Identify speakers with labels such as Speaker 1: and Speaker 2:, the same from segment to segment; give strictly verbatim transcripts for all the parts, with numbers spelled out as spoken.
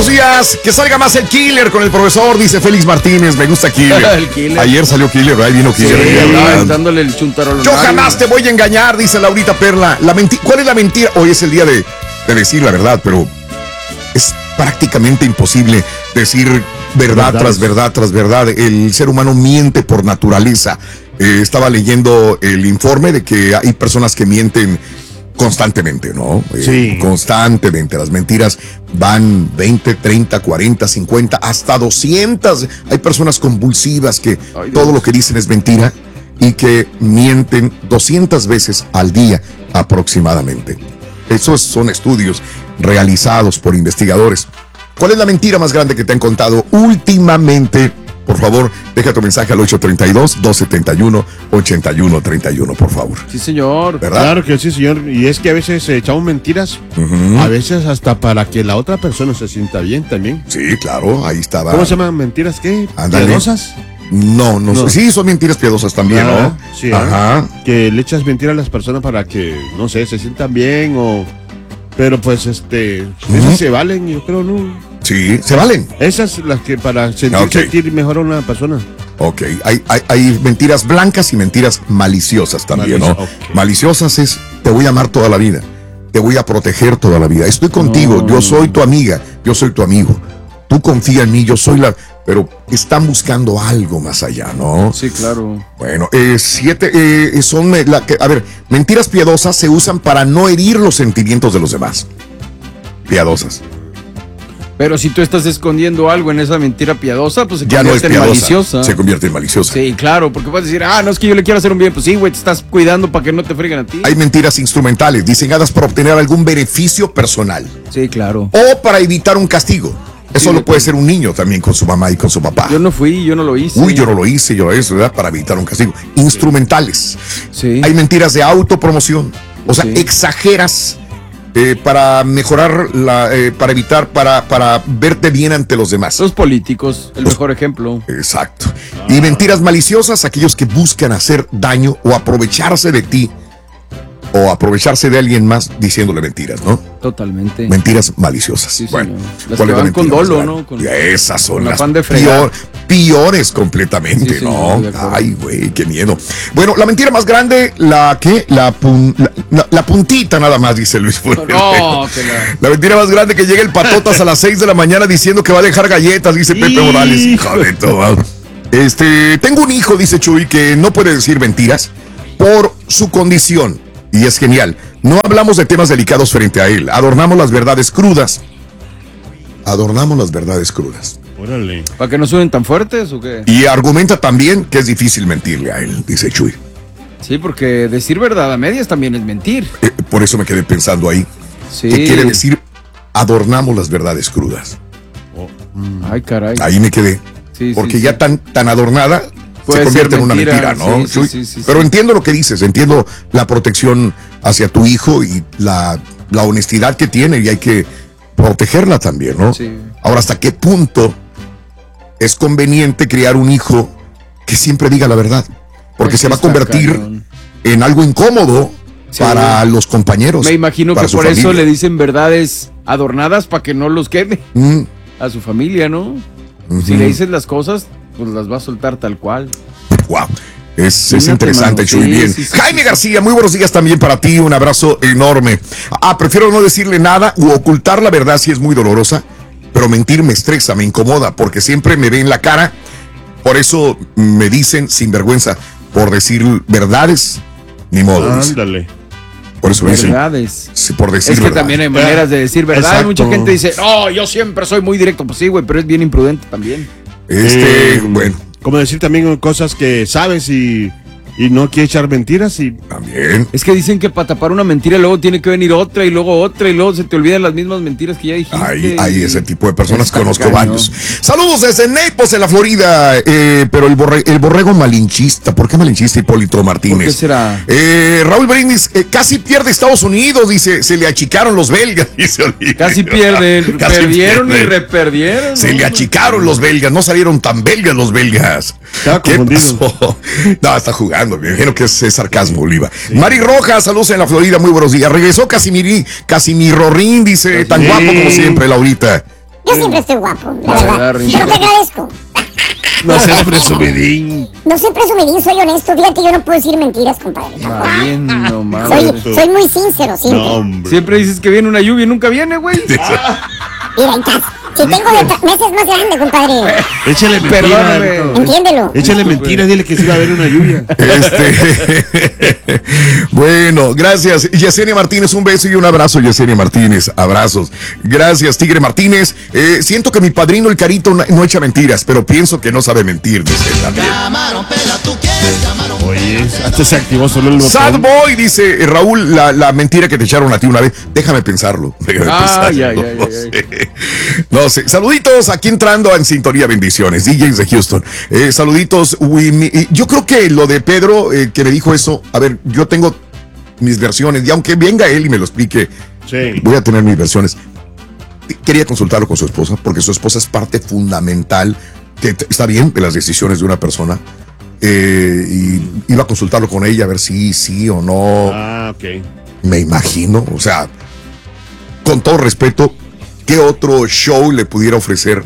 Speaker 1: buenos días. Que salga más el Killer con el profesor, dice Félix Martínez. Me gusta Killer.
Speaker 2: El Killer.
Speaker 1: Ayer salió Killer, ahí vino Killer.
Speaker 2: Sí,
Speaker 1: ayer,
Speaker 2: dándole el chuntarolo.
Speaker 1: Yo jamás te voy a engañar, dice Laurita Perla. La menti- ¿Cuál es la mentira? Hoy es el día de, de decir la verdad, pero es prácticamente imposible decir verdad
Speaker 2: Verdades.
Speaker 1: tras verdad tras verdad. El ser humano miente por naturaleza. Eh, estaba leyendo el informe de que hay personas que mienten constantemente, ¿no? Eh,
Speaker 2: Sí.
Speaker 1: Constantemente. Las mentiras van veinte, treinta, cuarenta, cincuenta, hasta doscientas. Hay personas convulsivas que
Speaker 2: Ay,
Speaker 1: todo
Speaker 2: Dios.
Speaker 1: lo que dicen es mentira y que mienten doscientas veces al día aproximadamente. Esos son estudios realizados por investigadores. ¿Cuál es la mentira más grande que te han contado últimamente? Por favor, deja tu mensaje al ocho tres dos, dos siete uno, ocho uno tres uno, por favor.
Speaker 2: Sí, señor.
Speaker 1: ¿Verdad?
Speaker 3: Claro que sí, señor. Y es que a veces eh, echamos mentiras,
Speaker 1: Ujú.
Speaker 3: a veces hasta para que la otra persona se sienta bien también.
Speaker 1: Sí, claro, ahí estaba.
Speaker 3: ¿Cómo se llaman mentiras? ¿Qué?
Speaker 1: Ándale.
Speaker 3: ¿Piadosas?
Speaker 1: No, no,
Speaker 3: No.
Speaker 1: sé. Sí, son mentiras piadosas también,
Speaker 3: Ah,
Speaker 1: ¿no?
Speaker 3: sí,
Speaker 1: Ajá.
Speaker 3: Que le echas mentiras a las personas para que, no sé, se sientan bien o... Pero pues, este,
Speaker 1: Ujú.
Speaker 3: esas se valen, yo creo, ¿no?
Speaker 1: Sí, se valen.
Speaker 3: Esas las que para sentir,
Speaker 1: Ok.
Speaker 3: sentir mejor a una persona.
Speaker 1: Ok, hay, hay, hay mentiras blancas y mentiras maliciosas también, ¿no?
Speaker 3: Malici- ok.
Speaker 1: Maliciosas es, te voy a amar toda la vida, te voy a proteger toda la vida, estoy contigo,
Speaker 2: No.
Speaker 1: yo soy tu amiga, yo soy tu amigo, tú confía en mí, yo soy la... Pero están buscando algo más allá, ¿no?
Speaker 2: Sí, claro.
Speaker 1: Bueno, eh, siete, eh, son, eh, la que, a ver, mentiras piadosas se usan para no herir los sentimientos de los demás. Piadosas.
Speaker 2: Pero si tú estás escondiendo algo en esa mentira piadosa, pues se
Speaker 1: Ya no es
Speaker 2: convierte en
Speaker 1: piadosa,
Speaker 2: maliciosa.
Speaker 1: se convierte en maliciosa.
Speaker 2: Sí, claro, porque puedes decir, ah, no es que yo le quiero hacer un bien. Pues sí, güey, te estás cuidando para que no te freguen a ti.
Speaker 1: Hay mentiras instrumentales, diseñadas para obtener algún beneficio personal
Speaker 2: Sí, claro.
Speaker 1: o para evitar un castigo. Eso
Speaker 2: Sí,
Speaker 1: lo
Speaker 2: de-
Speaker 1: puede ser un niño también con su mamá y con su papá.
Speaker 2: Yo no fui, yo no lo hice.
Speaker 1: Uy, yo no lo hice, yo eso, ¿verdad? Para evitar un castigo. Instrumentales.
Speaker 2: Sí.
Speaker 1: Hay mentiras de autopromoción. O sea,
Speaker 2: Sí.
Speaker 1: exageras eh, para mejorar, la, eh, para evitar, para, para verte bien ante los demás.
Speaker 2: Los políticos, el
Speaker 1: Los-
Speaker 2: mejor ejemplo.
Speaker 1: Exacto. Y mentiras maliciosas, aquellos que buscan hacer daño o aprovecharse de ti o aprovecharse de alguien más diciéndole mentiras, ¿no?
Speaker 2: Totalmente.
Speaker 1: Mentiras maliciosas.
Speaker 2: Sí,
Speaker 1: bueno,
Speaker 2: señor. Las
Speaker 1: ¿cuál
Speaker 2: que
Speaker 1: es la
Speaker 2: van con
Speaker 1: mentira más
Speaker 2: dolo,
Speaker 1: grande?
Speaker 2: ¿no? Con-
Speaker 1: Y esas son
Speaker 2: con
Speaker 1: las
Speaker 2: afán de fregar.
Speaker 1: pior- piores completamente,
Speaker 2: Sí, señor,
Speaker 1: ¿no?
Speaker 2: estoy de acuerdo.
Speaker 1: Ay, güey, qué miedo. Bueno, la mentira más grande, la que, la, pun- la, la- la puntita nada más, dice Luis Fuentes.
Speaker 2: No, que la...
Speaker 1: La mentira más grande que llega el patotas a las seis de la mañana diciendo que va a dejar galletas, dice Pepe
Speaker 3: Hijo.
Speaker 1: Morales. Hijo de todo. Este, tengo un hijo, dice Chuy, que no puede decir mentiras por su condición. Y es genial. No hablamos de temas delicados frente a él. Adornamos las verdades crudas. Adornamos las verdades crudas.
Speaker 3: Órale.
Speaker 2: ¿Para que no suenen tan fuertes o qué?
Speaker 1: Y argumenta también que es difícil mentirle a él, dice Chuy.
Speaker 2: Sí, porque decir verdad a medias también es mentir.
Speaker 1: Eh, por eso me quedé pensando ahí.
Speaker 2: Sí.
Speaker 1: ¿Qué quiere decir? Adornamos las verdades crudas.
Speaker 2: Ay, caray.
Speaker 1: Ahí me quedé.
Speaker 2: Sí,
Speaker 1: Porque
Speaker 2: sí,
Speaker 1: ya
Speaker 2: sí.
Speaker 1: tan, tan adornada
Speaker 2: Puede
Speaker 1: se convierte
Speaker 2: ser
Speaker 1: en una
Speaker 2: mentira,
Speaker 1: mentira, ¿no?
Speaker 2: sí, sí,
Speaker 1: Chuy?
Speaker 2: sí, sí,
Speaker 1: Pero
Speaker 2: sí.
Speaker 1: entiendo lo que dices, entiendo la protección hacia tu hijo y la, la honestidad que tiene y hay que protegerla también, ¿no?
Speaker 2: Sí.
Speaker 1: Ahora, ¿hasta qué punto es conveniente criar un hijo que siempre diga la verdad? Porque
Speaker 2: Pues
Speaker 1: se
Speaker 2: sí
Speaker 1: va a
Speaker 2: está
Speaker 1: convertir
Speaker 2: cañón.
Speaker 1: en algo incómodo
Speaker 2: Sí.
Speaker 1: para los compañeros.
Speaker 2: Me imagino
Speaker 1: para
Speaker 2: que
Speaker 1: su
Speaker 2: por eso
Speaker 1: familia.
Speaker 2: le dicen verdades adornadas para que no los queme
Speaker 1: Mm,
Speaker 2: a su familia, ¿no?
Speaker 1: ujú.
Speaker 2: Si le dices las cosas, pues las va a soltar tal cual.
Speaker 1: Wow. Es, es
Speaker 2: Fíjate,
Speaker 1: interesante,
Speaker 2: mano.
Speaker 1: Chuy,
Speaker 2: Sí,
Speaker 1: bien.
Speaker 2: sí, sí,
Speaker 1: Jaime
Speaker 2: sí.
Speaker 1: García, muy buenos días también para ti, un abrazo enorme. Ah, prefiero no decirle nada u ocultar la verdad si es muy dolorosa, pero mentir me estresa, me incomoda, porque siempre me ve en la cara. Por eso me dicen sin vergüenza, por decir verdades, ni modo. dice.
Speaker 3: Ándale.
Speaker 1: Por eso me dicen,
Speaker 2: Verdades.
Speaker 1: sí, por decir
Speaker 2: Es que
Speaker 1: verdad.
Speaker 2: también hay maneras de decir verdad.
Speaker 3: Exacto.
Speaker 2: Mucha gente dice, oh, yo siempre soy muy directo. Pues sí, güey, pero es bien imprudente también.
Speaker 1: Este,
Speaker 3: Eh,
Speaker 1: bueno,
Speaker 3: Como decir también cosas que sabes y, y no quiere echar mentiras y...
Speaker 1: también.
Speaker 2: Es que dicen que para tapar una mentira luego tiene que venir otra y luego otra y luego se te olvidan las mismas mentiras que ya dijiste.
Speaker 1: Hay, hay ese tipo de personas,
Speaker 2: Está
Speaker 1: conozco
Speaker 2: cañón.
Speaker 1: varios. Saludos desde Naples, en la Florida. Eh, pero el, borre- el borrego malinchista. ¿Por qué malinchista, Hipólito Martínez?
Speaker 2: ¿Por qué será?
Speaker 1: Eh, Raúl Brindis, eh, casi pierde Estados Unidos, dice. Se le achicaron los belgas, dice Olivia.
Speaker 2: Casi pierden,
Speaker 1: Casi
Speaker 2: perdieron
Speaker 1: pierden.
Speaker 2: y reperdieron.
Speaker 1: Se
Speaker 2: ¿no?
Speaker 1: le achicaron los belgas, no salieron tan belgas los belgas.
Speaker 3: Estaba
Speaker 1: ¿Qué
Speaker 3: confundido.
Speaker 1: pasó? No, está jugando, me imagino que es, es sarcasmo, Oliva. Mari Rojas, saludos en la Florida, muy buenos días. Regresó Casimiri, Casimiro Rin, dice, tan guapo como siempre, Laurita.
Speaker 4: Yo siempre estoy guapo, la
Speaker 2: La
Speaker 4: verdad.
Speaker 2: verdad, Ringo.
Speaker 4: Pero te agradezco.
Speaker 3: No seas presumidín.
Speaker 4: No soy presumidín, soy honesto. Fíjate, yo no puedo decir mentiras, compadre.
Speaker 2: Valiendo, madre.
Speaker 4: Soy, soy muy sincero, siempre.
Speaker 3: No, hombre.
Speaker 2: Siempre dices que viene una lluvia y nunca viene, güey.
Speaker 4: Mira, ahí estás. Si tengo de tra- meses más grande, compadre.
Speaker 3: Échale mentira.
Speaker 2: Perdóname.
Speaker 3: Alberto.
Speaker 4: Entiéndelo.
Speaker 3: Échale mentira, dile que sí va a haber una lluvia.
Speaker 1: Este, bueno, gracias. Yesenia Martínez, un beso y un abrazo, Yesenia Martínez. Abrazos. Gracias, Tigre Martínez. Eh, siento que mi padrino, el Carito, no, no echa mentiras, pero pienso que no sabe mentir, dice él también.
Speaker 3: Oye, hasta se activó solo el botón.
Speaker 1: Sad Boy, dice eh, Raúl, la, la mentira que te echaron a ti una vez. Déjame pensarlo. Déjame
Speaker 2: Ay,
Speaker 1: pensarlo.
Speaker 2: ay, ay,
Speaker 1: no,
Speaker 2: ay,
Speaker 1: sé. No sé. Saluditos aquí entrando en sintonía. Bendiciones. D Js de Houston. Eh, saluditos. Winnie. Y yo creo que lo de Pedro, eh, que me dijo eso. A ver, yo tengo mis versiones. Y aunque venga él y me lo explique,
Speaker 3: Sí.
Speaker 1: voy a tener mis versiones. Quería consultarlo con su esposa, porque su esposa es parte fundamental, que t- está bien, de las decisiones de una persona. Eh, y iba a consultarlo con ella a ver si sí o no.
Speaker 3: Ah, ok.
Speaker 1: Me imagino, o sea, con todo respeto, ¿qué otro show le pudiera ofrecer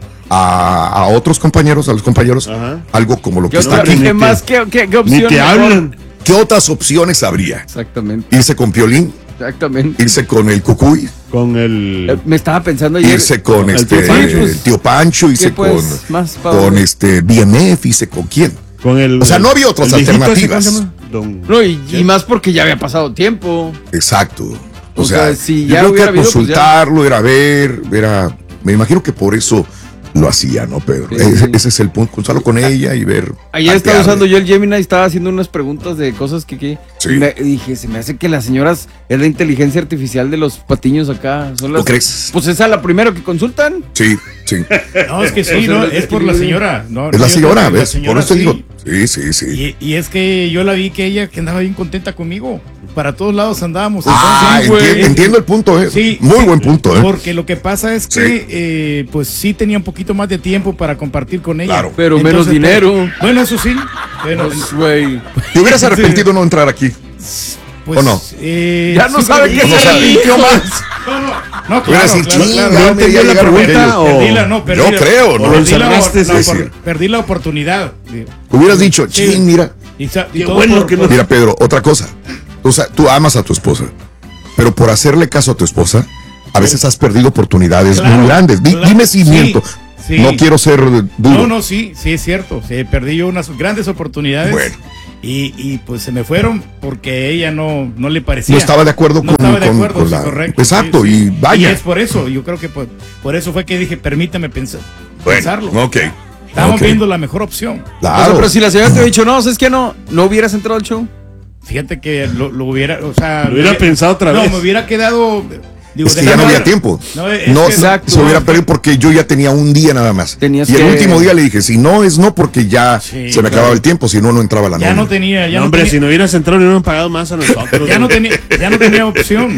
Speaker 1: a, a otros compañeros, a los compañeros,
Speaker 3: Ajá.
Speaker 1: algo como lo que
Speaker 2: Yo
Speaker 1: está
Speaker 2: te
Speaker 1: aquí?
Speaker 2: dije
Speaker 3: Ni te-
Speaker 2: más, ¿qué, qué, qué opción
Speaker 3: Ni te
Speaker 2: mejor?
Speaker 3: hablan.
Speaker 1: ¿Qué otras opciones habría?
Speaker 2: Exactamente,
Speaker 1: Irse con Piolín,
Speaker 2: exactamente.
Speaker 1: irse con el Cucuy,
Speaker 3: Con el.
Speaker 2: Eh, Me estaba pensando ayer.
Speaker 1: irse con
Speaker 3: el
Speaker 1: este
Speaker 3: tío Pancho.
Speaker 1: el tío Pancho, irse
Speaker 2: ¿Qué, pues,
Speaker 1: con,
Speaker 2: más pa'
Speaker 1: con
Speaker 2: dónde?
Speaker 1: este B M F, irse con quién.
Speaker 3: Con el.
Speaker 1: O sea, no había otras
Speaker 3: el viejito ese,
Speaker 1: alternativas.
Speaker 3: ¿cómo se llama? Don.
Speaker 2: No, y, y más porque ya había pasado tiempo.
Speaker 1: Exacto. O,
Speaker 2: O
Speaker 1: sea,
Speaker 2: sea, si
Speaker 1: yo
Speaker 2: ya
Speaker 1: creo
Speaker 2: hubiera
Speaker 1: que
Speaker 2: habido, pues,
Speaker 1: consultarlo, era ver, era. Me imagino que por eso lo hacía, ¿no, Pedro?
Speaker 2: Sí.
Speaker 1: Ese, ese es el punto, consultarlo con ella y ver.
Speaker 2: Ayer estaba
Speaker 1: tantearle.
Speaker 2: usando yo el Gemini y estaba haciendo unas preguntas de cosas que, que
Speaker 1: Sí.
Speaker 2: y me dije, se me hace que las señoras es la inteligencia artificial de los patiños acá. Son las,
Speaker 1: ¿Tú crees?
Speaker 2: Pues esa es la primera que consultan.
Speaker 1: Sí, sí.
Speaker 5: No, es que sí,
Speaker 2: O sea,
Speaker 5: no,
Speaker 2: lo
Speaker 5: es por la
Speaker 2: escribe.
Speaker 5: señora. No,
Speaker 1: Es la
Speaker 5: yo
Speaker 1: señora,
Speaker 5: creo que la
Speaker 1: ¿ves?
Speaker 5: señora
Speaker 1: Por eso te
Speaker 5: sí.
Speaker 1: digo. Sí, sí, sí.
Speaker 5: Y, y es que yo la vi que ella que andaba bien contenta conmigo. Para todos lados andábamos.
Speaker 1: Ah,
Speaker 5: Entonces,
Speaker 1: enti-
Speaker 5: güey,
Speaker 1: entiendo el punto, ¿eh?
Speaker 5: Sí,
Speaker 1: Muy
Speaker 5: sí,
Speaker 1: buen punto, ¿eh?
Speaker 5: Porque lo que pasa es que,
Speaker 1: Sí.
Speaker 5: eh, pues sí tenía un poquito más de tiempo para compartir con ella.
Speaker 1: Claro.
Speaker 2: Pero menos
Speaker 5: pues,
Speaker 2: dinero.
Speaker 5: bueno, eso sí. Bueno,
Speaker 2: Pues, güey.
Speaker 1: ¿Te hubieras arrepentido no entrar aquí?
Speaker 5: pues,
Speaker 1: ¿o no?
Speaker 5: eh,
Speaker 2: Ya no
Speaker 5: sí,
Speaker 2: sabe
Speaker 5: pero-
Speaker 2: qué
Speaker 1: No
Speaker 2: se
Speaker 1: sabe.
Speaker 2: arrepintió más.
Speaker 5: No, no, no,
Speaker 1: Hubiera
Speaker 5: claro,
Speaker 1: sido
Speaker 5: claro,
Speaker 1: chinga,
Speaker 5: claro.
Speaker 3: ¿No entendió la pregunta o.?
Speaker 5: Perdí la, no, perdí
Speaker 1: Yo
Speaker 5: la-
Speaker 1: creo, ¿no?
Speaker 3: O lo
Speaker 5: Perdí la,
Speaker 3: encerraste,
Speaker 5: la-
Speaker 1: sí,
Speaker 5: por-
Speaker 1: sí.
Speaker 5: perdí la oportunidad.
Speaker 1: Hubieras dicho,
Speaker 5: Sí.
Speaker 1: ching, mira.
Speaker 5: Y, sa- y
Speaker 3: Qué
Speaker 5: todo
Speaker 3: bueno
Speaker 5: por-
Speaker 3: que no-
Speaker 5: por-
Speaker 1: Mira, Pedro, otra cosa. O sea, tú amas a tu esposa, pero por hacerle caso a tu esposa, a veces has perdido oportunidades
Speaker 5: Claro,
Speaker 1: muy grandes. Di-
Speaker 5: claro,
Speaker 1: dime si
Speaker 5: sí,
Speaker 1: miento.
Speaker 5: sí.
Speaker 1: No quiero ser duro.
Speaker 5: No, no, sí, sí es cierto. Sí, perdí yo unas grandes oportunidades.
Speaker 1: Bueno.
Speaker 5: Y, y pues se me fueron porque ella no, no le parecía.
Speaker 1: No estaba de acuerdo
Speaker 5: No
Speaker 1: con-
Speaker 5: estaba de
Speaker 1: con-
Speaker 5: acuerdo,
Speaker 1: con
Speaker 5: sí,
Speaker 1: la-
Speaker 5: correcto.
Speaker 1: Exacto,
Speaker 5: sí,
Speaker 1: y
Speaker 5: sí.
Speaker 1: vaya.
Speaker 5: Y es por eso, yo creo que por, por eso fue que dije, permítame pensar,
Speaker 1: Bueno,
Speaker 5: pensarlo.
Speaker 1: ok.
Speaker 5: Estamos
Speaker 1: ok.
Speaker 5: viendo la mejor opción.
Speaker 2: O sea,
Speaker 1: Claro.
Speaker 2: pero si la señora te hubiera dicho, no, ¿sabes qué? No, no hubieras entrado al show.
Speaker 5: Fíjate que lo, lo hubiera, o sea,
Speaker 3: Lo hubiera
Speaker 5: me-
Speaker 3: pensado otra
Speaker 5: no,
Speaker 3: vez.
Speaker 5: me hubiera quedado. Digo,
Speaker 1: Es que ya no
Speaker 5: dejando-
Speaker 1: había tiempo.
Speaker 5: No, es
Speaker 1: No,
Speaker 5: que-
Speaker 1: se-
Speaker 2: exacto.
Speaker 1: se hubiera perdido porque yo ya tenía un día nada más.
Speaker 2: Tenías
Speaker 1: y el
Speaker 2: que-
Speaker 1: último día le dije, si no es no, porque ya
Speaker 5: Sí,
Speaker 1: se me
Speaker 5: claro.
Speaker 1: acababa el tiempo, si no, no entraba la
Speaker 5: ya
Speaker 1: novia.
Speaker 5: no tenía, ya
Speaker 3: No,
Speaker 5: no,
Speaker 3: hombre,
Speaker 5: tenía,
Speaker 3: si no hubieras entrado, no hubieran pagado más a nosotros.
Speaker 5: ya no tenía, ya no tenía opción.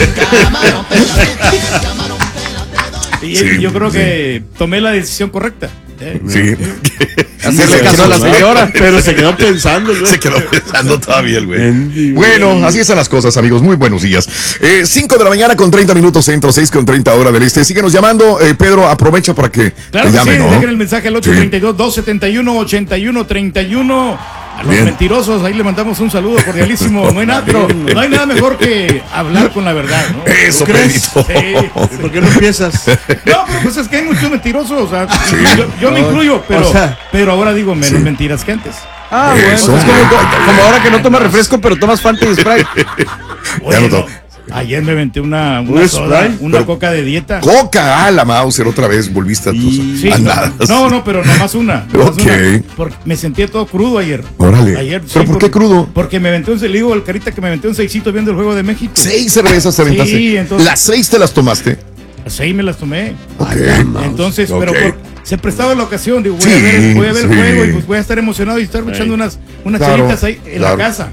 Speaker 5: Y
Speaker 1: Sí,
Speaker 5: yo creo
Speaker 1: sí.
Speaker 5: que tomé la decisión correcta. Eh,
Speaker 1: Sí.
Speaker 2: Hacerle
Speaker 1: Sí,
Speaker 2: caso a la
Speaker 1: sí,
Speaker 2: señora.
Speaker 3: Pero se quedó pensando, ¿no?
Speaker 1: Se quedó pensando todavía el güey.
Speaker 3: Mendigo.
Speaker 1: Bueno, así están las cosas, amigos. Muy buenos días. Eh, cinco de la mañana con treinta minutos centro, seis con treinta hora del este. Síguenos llamando. Eh, Pedro, aprovecha para que
Speaker 5: Claro
Speaker 1: te
Speaker 5: que
Speaker 1: llame,
Speaker 5: sí,
Speaker 1: ¿no?
Speaker 5: dejen el mensaje al ocho treinta y dos, dos setenta y uno, ochenta y uno treinta y uno. A los
Speaker 1: Bien.
Speaker 5: mentirosos, ahí le mandamos un saludo cordialísimo. No hay nada, pero no hay nada mejor que hablar con la verdad, ¿no?
Speaker 1: Eso,
Speaker 5: ¿Tú crees?
Speaker 1: Pedrito.
Speaker 5: Sí.
Speaker 3: ¿Por qué no empiezas?
Speaker 5: No, pero pues es que hay muchos mentirosos. O sea, yo, yo me incluyo, pero,
Speaker 3: O sea,
Speaker 5: pero ahora digo menos
Speaker 1: sí.
Speaker 5: mentiras que antes.
Speaker 2: Ah, bueno, es
Speaker 1: Eso.
Speaker 2: como, como ahora que no tomas refresco, pero tomas Fanta y Sprite.
Speaker 5: Oye,
Speaker 1: no
Speaker 5: no,
Speaker 1: to-
Speaker 5: ayer me venté una,
Speaker 3: ¿Un
Speaker 5: una soda,
Speaker 3: Sprite?
Speaker 5: una
Speaker 1: Pero-
Speaker 5: coca de dieta.
Speaker 1: Coca, ah, la Mauser, otra vez volviste a tus
Speaker 5: Sí,
Speaker 1: andadas.
Speaker 5: no, no, pero nomás una. nomás
Speaker 1: Ok.
Speaker 5: una, porque me sentía todo crudo ayer.
Speaker 1: Órale.
Speaker 5: Ayer,
Speaker 1: ¿Pero por qué
Speaker 5: porque-
Speaker 1: crudo?
Speaker 5: Porque me aventé un, le digo al Carita que me aventé un seisito viendo el Juego de México.
Speaker 1: Seis cervezas te aventaste.
Speaker 5: Sí, entonces-
Speaker 1: Las seis te las tomaste.
Speaker 5: Las seis me las tomé.
Speaker 1: Ok.
Speaker 5: Entonces,
Speaker 1: Ok.
Speaker 5: pero por- se prestaba la ocasión. Digo, voy
Speaker 1: Sí,
Speaker 5: a ver, voy a ver
Speaker 1: sí.
Speaker 5: el juego y pues voy a estar emocionado y estar echando unas, unas
Speaker 1: Claro,
Speaker 5: chelitas ahí en
Speaker 1: claro.
Speaker 5: la casa.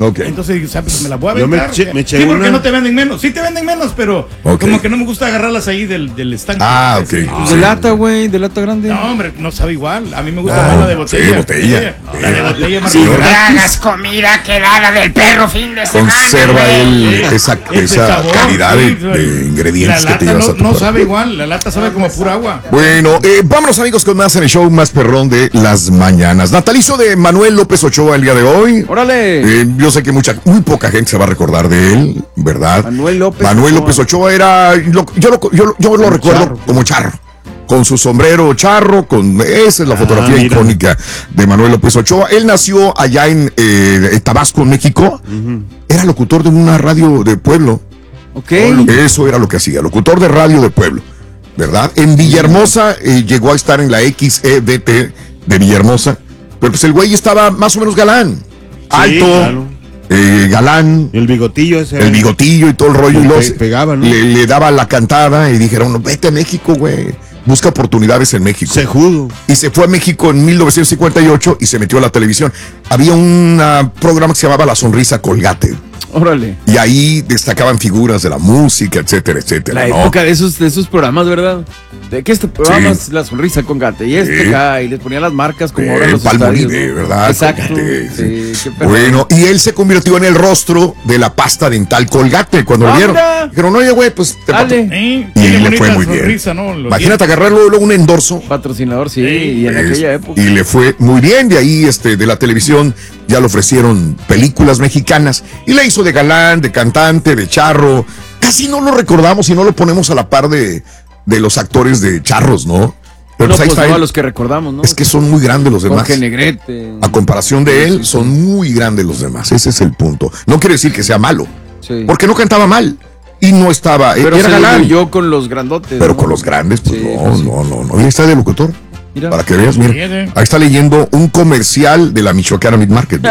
Speaker 1: Ok.
Speaker 5: Entonces, o sea, pues me las voy a
Speaker 3: Yo me
Speaker 5: aventar.
Speaker 3: eché- me eché
Speaker 5: sí, porque
Speaker 3: una.
Speaker 5: no te venden menos. Sí te venden menos, pero
Speaker 1: Ok.
Speaker 5: como que no me gusta agarrarlas ahí del, del estanque.
Speaker 1: Ah, ok.
Speaker 5: Sí.
Speaker 2: Pues
Speaker 1: Sí.
Speaker 2: de lata, güey, de lata grande.
Speaker 5: No, hombre, no sabe igual. A mí me gusta
Speaker 1: No,
Speaker 5: más la de
Speaker 1: sí,
Speaker 5: botella.
Speaker 1: botella.
Speaker 5: Sí, La de botella es más
Speaker 1: Sí,
Speaker 5: rica.
Speaker 4: Tragas comida quedada del perro fin de semana.
Speaker 1: Conserva
Speaker 4: güey.
Speaker 1: él
Speaker 5: Sí.
Speaker 1: esa,
Speaker 5: Ese
Speaker 1: esa
Speaker 5: sabor,
Speaker 1: calidad
Speaker 5: sí,
Speaker 1: de, de
Speaker 5: la
Speaker 1: ingredientes que
Speaker 5: lata
Speaker 1: te llevas
Speaker 5: no,
Speaker 1: a tu
Speaker 5: no
Speaker 1: cuerpo.
Speaker 5: sabe igual. La lata sabe como pura agua.
Speaker 1: Bueno, eh, vámonos amigos con más en el show más perrón de las mañanas. Natalicio de Manuel López Ochoa el día de hoy.
Speaker 2: Órale.
Speaker 1: Eh, yo sé que mucha, muy poca gente se va a recordar de él, ¿verdad?
Speaker 2: Manuel López
Speaker 1: Manuel
Speaker 2: Ochoa.
Speaker 1: López Ochoa era, lo- yo, lo, yo, lo- yo lo recuerdo
Speaker 3: charro.
Speaker 1: como charro. Con su sombrero charro, con esa es la fotografía
Speaker 3: mira.
Speaker 1: icónica de Manuel López Ochoa. Él nació allá en eh, Tabasco, en México. Era locutor de una radio de pueblo.
Speaker 2: Ok.
Speaker 1: Eso era lo que hacía, locutor de radio de pueblo, ¿verdad? En Villahermosa eh, llegó a estar en la X E B T de Villahermosa, pero pues el güey estaba más o menos galán, alto,
Speaker 3: claro.
Speaker 1: eh, galán,
Speaker 3: El bigotillo ese.
Speaker 1: el bigotillo y todo el rollo, y
Speaker 3: Pe-
Speaker 1: los,
Speaker 3: pegaba, ¿no?
Speaker 1: le, le daba la cantada y dijeron, no, vete a México, güey, busca oportunidades en México.
Speaker 3: Cejudo.
Speaker 1: Y se fue a México en mil novecientos cincuenta y ocho y se metió a la televisión. Había un ah, programa que se llamaba La Sonrisa Colgate.
Speaker 2: Órale.
Speaker 1: Y ahí destacaban figuras de la música, etcétera, etcétera.
Speaker 2: La
Speaker 1: ¿no?
Speaker 2: época de esos, de esos programas, ¿verdad? De que este programa
Speaker 1: Sí.
Speaker 2: es La Sonrisa con Gate y este
Speaker 1: Sí.
Speaker 2: acá, y les ponían las marcas como
Speaker 1: Eh,
Speaker 2: ahora los
Speaker 1: Palmolive,
Speaker 2: estadios, ¿no?
Speaker 1: ¿verdad?
Speaker 2: Exacto.
Speaker 1: Colgate,
Speaker 2: Sí, qué perro.
Speaker 1: Bueno, y él se convirtió en el rostro de la pasta dental Colgate cuando lo
Speaker 2: Ah,
Speaker 1: vieron.
Speaker 2: mira.
Speaker 1: Dijeron, oye, güey, pues te
Speaker 2: Dale.
Speaker 1: patro-".
Speaker 5: Sí,
Speaker 1: Y
Speaker 5: tiene
Speaker 1: le
Speaker 5: bonita
Speaker 1: fue muy
Speaker 5: sonrisa,
Speaker 1: bien.
Speaker 5: ¿no? Los
Speaker 1: Imagínate agarrarlo luego un endorso.
Speaker 2: Patrocinador, sí,
Speaker 5: Sí.
Speaker 2: y en
Speaker 1: Es-
Speaker 2: aquella época.
Speaker 1: Y le fue muy bien. De ahí, este, de la televisión, ya le ofrecieron películas mexicanas. Y la hizo de galán, de cantante, de charro. Casi no lo recordamos y no lo ponemos a la par de, de los actores de charros, ¿no? Pero
Speaker 2: no,
Speaker 1: pues ahí
Speaker 2: pues
Speaker 1: está
Speaker 2: no a
Speaker 1: él.
Speaker 2: los que recordamos, ¿no?
Speaker 1: Es que son muy grandes los demás.
Speaker 2: Jorge Negrete.
Speaker 1: A comparación de él, son muy grandes los demás. Ese es el punto. No quiere decir que sea malo,
Speaker 2: Sí.
Speaker 1: porque no cantaba mal. Y no estaba,
Speaker 2: Pero
Speaker 1: era
Speaker 2: se
Speaker 1: galán.
Speaker 2: yo con los grandotes.
Speaker 1: Pero
Speaker 2: ¿no?
Speaker 1: con los grandes, pues
Speaker 2: Sí,
Speaker 1: no,
Speaker 2: pues sí.
Speaker 1: no, no, no. Ahí está de locutor.
Speaker 2: Mira.
Speaker 1: Para que veas, mira.
Speaker 5: Fíjate.
Speaker 1: Ahí está leyendo un comercial de la Michoacana Meat Market.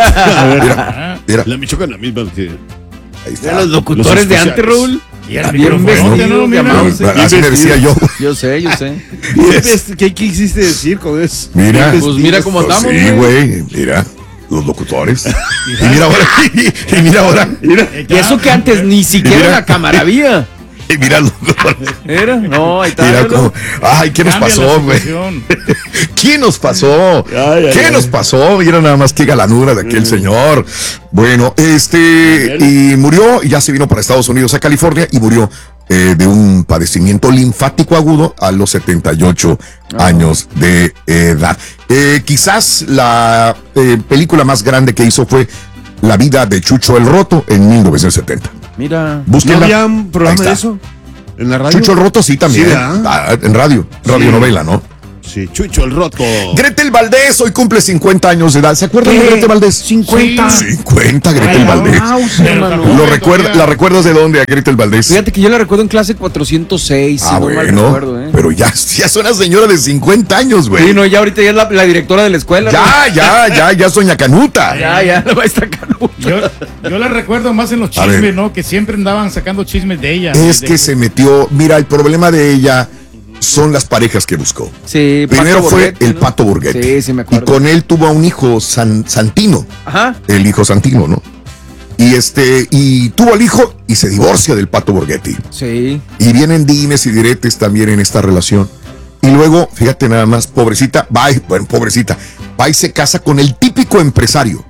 Speaker 1: Mira, mira.
Speaker 3: La Michoacana misma. que-
Speaker 1: Ahí
Speaker 2: De
Speaker 1: está.
Speaker 2: los locutores
Speaker 3: Los
Speaker 2: de
Speaker 3: especiales.
Speaker 2: antes, Raúl.
Speaker 5: Y era
Speaker 2: Bien
Speaker 5: microfonote,
Speaker 2: vestidos,
Speaker 5: ¿no? Mira.
Speaker 2: llamados.
Speaker 1: Bueno, así me decía yo.
Speaker 2: Yo sé, yo sé.
Speaker 3: ¿Qué, qué quisiste decir con eso?
Speaker 1: Mira.
Speaker 2: Pues mira cómo
Speaker 1: Pues
Speaker 2: andamos,
Speaker 1: sí,
Speaker 2: güey.
Speaker 1: güey. Mira. Los locutores. Y mira ahora. Y mira ahora. Mira.
Speaker 2: Y eso que antes ni siquiera
Speaker 1: Mira.
Speaker 2: la cámara había.
Speaker 1: Y mira los locutores.
Speaker 2: Era, no, ahí está.
Speaker 1: Mira
Speaker 2: velo.
Speaker 1: cómo. Ay, ¿qué nos
Speaker 5: Cambia la
Speaker 1: pasó, güey?
Speaker 5: situación.
Speaker 1: ¿Qué nos pasó?
Speaker 3: Ay, ay,
Speaker 1: ¿Qué
Speaker 3: ay.
Speaker 1: nos pasó? Mira nada más qué galanura de aquel señor. Bueno, este, y murió, y ya se vino para Estados Unidos, a California, y murió eh, de un padecimiento linfático agudo a los setenta y ocho años de edad. Eh, quizás la eh, película más grande que hizo fue La vida de Chucho el Roto en mil novecientos setenta.
Speaker 2: Mira.
Speaker 3: ¿No
Speaker 1: Búsquenla.
Speaker 3: había un
Speaker 1: Ahí
Speaker 3: programa
Speaker 1: está.
Speaker 3: de eso? ¿En la radio?
Speaker 1: Chucho el Roto sí también.
Speaker 3: Sí, ¿verdad?
Speaker 1: Ah, en radio, radionovela, ¿no?
Speaker 3: Sí, Chucho el Roto.
Speaker 1: Gretel Valdés hoy cumple cincuenta años de edad. ¿Se acuerdan de Gretel Valdés?
Speaker 2: cincuenta.
Speaker 1: cincuenta, Gretel
Speaker 5: Ay,
Speaker 1: Valdés.
Speaker 2: wow,
Speaker 5: Pero
Speaker 2: hermano.
Speaker 5: tampoco
Speaker 1: ¿Lo
Speaker 5: me
Speaker 1: recuerda,
Speaker 5: todavía-
Speaker 1: ¿La recuerdas de dónde a Gretel Valdés?
Speaker 2: Fíjate que yo la recuerdo en clase cuatrocientos seis,
Speaker 1: ah,
Speaker 2: si no mal
Speaker 1: bueno.
Speaker 2: recuerdo, ¿eh?
Speaker 1: Pero ya, ya es una señora de cincuenta años, güey.
Speaker 2: Sí, no, ya ahorita ya es la, la directora de la escuela.
Speaker 1: Ya, ya, ya, ya es doña Canuta.
Speaker 2: ¿no? Ya, ya, la maestra Canuta.
Speaker 5: Yo, yo la recuerdo más en los
Speaker 1: A ver.
Speaker 5: chismes, ¿no? Que siempre andaban sacando chismes de ella.
Speaker 1: Es
Speaker 5: De-
Speaker 1: que se metió. Mira, el problema de ella son las parejas que buscó.
Speaker 2: Sí,
Speaker 1: Primero
Speaker 2: Pato
Speaker 1: fue
Speaker 2: Borghetti,
Speaker 1: el
Speaker 2: ¿no?
Speaker 1: Pato Borghetti.
Speaker 2: Sí, sí me
Speaker 1: Y
Speaker 2: acuerdo.
Speaker 1: con él tuvo a un hijo San- Santino.
Speaker 2: Ajá.
Speaker 1: El hijo Santino, ¿no? Y este, y tuvo al hijo y se divorcia del Pato Borghetti.
Speaker 2: Sí.
Speaker 1: Y vienen dimes y diretes también en esta relación. Y luego, fíjate nada más, pobrecita, va, y- bueno, pobrecita, va y se casa con el típico empresario.